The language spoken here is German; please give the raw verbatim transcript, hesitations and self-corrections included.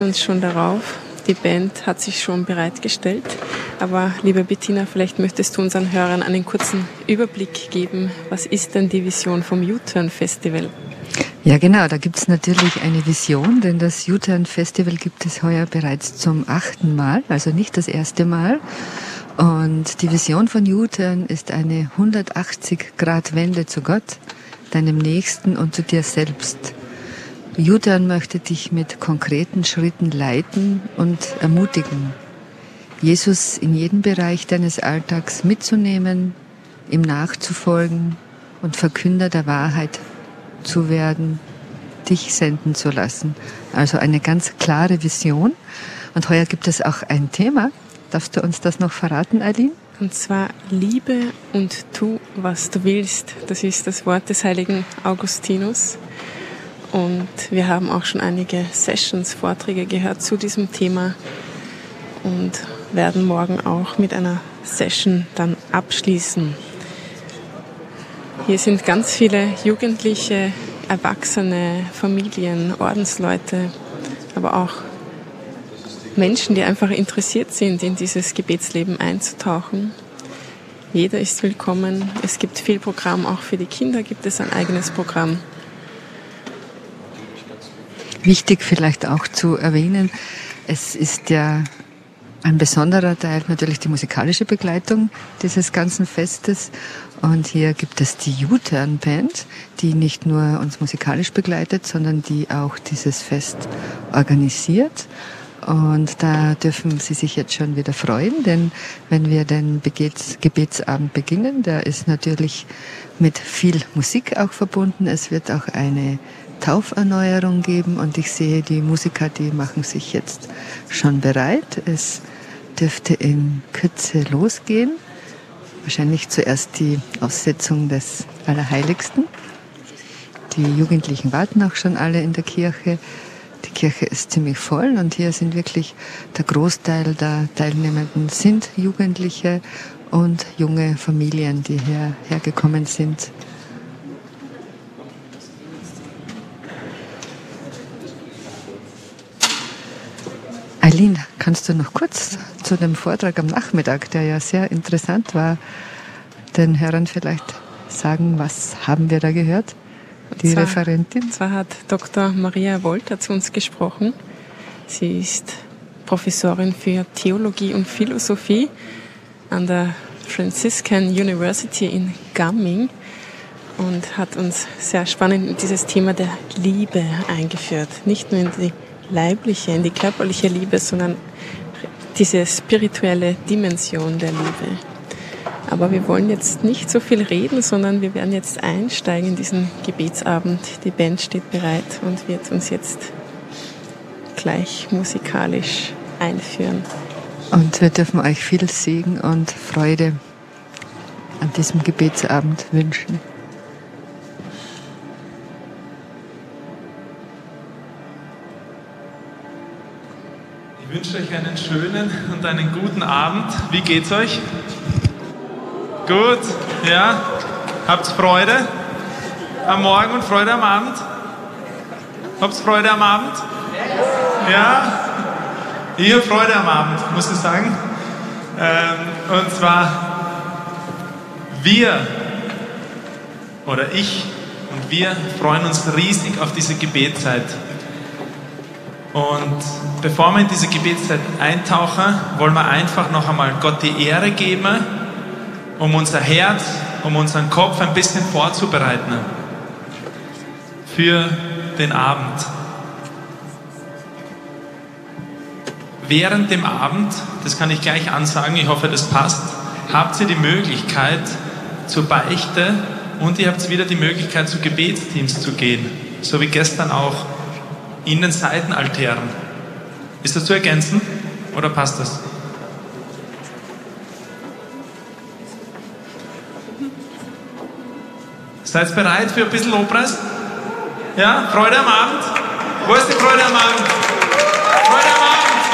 uns schon darauf. Die Band hat sich schon bereitgestellt. Aber liebe Bettina, vielleicht möchtest du unseren Hörern einen kurzen Überblick geben. Was ist denn die Vision vom U-Turn Festival? Ja genau, da gibt es natürlich eine Vision, denn das U-Turn Festival gibt es heuer bereits zum achten Mal, also nicht das erste Mal. Und die Vision von U-Turn ist eine hundertachtzig Grad Wende zu Gott, deinem Nächsten und zu dir selbst. U-Turn möchte dich mit konkreten Schritten leiten und ermutigen, Jesus in jeden Bereich deines Alltags mitzunehmen, ihm nachzufolgen und Verkünder der Wahrheit zu werden, dich senden zu lassen. Also eine ganz klare Vision. Und heuer gibt es auch ein Thema. Darfst du uns das noch verraten, Eileen? Und zwar Liebe und tu, was du willst. Das ist das Wort des heiligen Augustinus. Und wir haben auch schon einige Sessions, Vorträge gehört zu diesem Thema und werden morgen auch mit einer Session dann abschließen. Hier sind ganz viele Jugendliche, Erwachsene, Familien, Ordensleute, aber auch Menschen, die einfach interessiert sind, in dieses Gebetsleben einzutauchen. Jeder ist willkommen. Es gibt viel Programm, auch für die Kinder gibt es ein eigenes Programm. Wichtig vielleicht auch zu erwähnen, es ist ja ein besonderer Teil natürlich die musikalische Begleitung dieses ganzen Festes. Und hier gibt es die U-Turn Band, die nicht nur uns musikalisch begleitet, sondern die auch dieses Fest organisiert. Und da dürfen Sie sich jetzt schon wieder freuen, denn wenn wir den Gebets- Gebetsabend beginnen, der ist natürlich mit viel Musik auch verbunden. Es wird auch eine Tauferneuerung geben und ich sehe, die Musiker, die machen sich jetzt schon bereit. Es dürfte in Kürze losgehen. Wahrscheinlich zuerst die Aussetzung des Allerheiligsten. Die Jugendlichen warten auch schon alle in der Kirche. Die Kirche ist ziemlich voll und hier sind wirklich der Großteil der Teilnehmenden sind Jugendliche und junge Familien, die hierher gekommen sind. Eileen, kannst du noch kurz zu dem Vortrag am Nachmittag, der ja sehr interessant war, den Hörern vielleicht sagen, was haben wir da gehört? Die zwar, Referentin? Zwar hat Doktor Maria Wolter zu uns gesprochen. Sie ist Professorin für Theologie und Philosophie an der Franciscan University in Gamming und hat uns sehr spannend in dieses Thema der Liebe eingeführt. Nicht nur in die leibliche, in die körperliche Liebe, sondern diese spirituelle Dimension der Liebe. Aber wir wollen jetzt nicht so viel reden, sondern wir werden jetzt einsteigen in diesen Gebetsabend. Die Band steht bereit und wird uns jetzt gleich musikalisch einführen. Und wir dürfen euch viel Segen und Freude an diesem Gebetsabend wünschen. Ich wünsche euch einen schönen und einen guten Abend. Wie geht's euch? Gut, ja? Habt Freude am Morgen und Freude am Abend? Habt Freude am Abend? Ja? Ich habe Freude am Abend, muss ich sagen. Ähm, und zwar, wir oder ich und wir freuen uns riesig auf diese Gebetszeit. Und bevor wir in diese Gebetszeit eintauchen, wollen wir einfach noch einmal Gott die Ehre geben, um unser Herz, um unseren Kopf ein bisschen vorzubereiten für den Abend. Während dem Abend, das kann ich gleich ansagen, ich hoffe, das passt, habt ihr die Möglichkeit zur Beichte und ihr habt wieder die Möglichkeit, zu Gebetsteams zu gehen, so wie gestern auch in den Seitenaltären. Ist das zu ergänzen oder passt das? Seid ihr bereit für ein bisschen Lobpreis? Ja? Freude am Abend? Wo ist die Freude am Abend?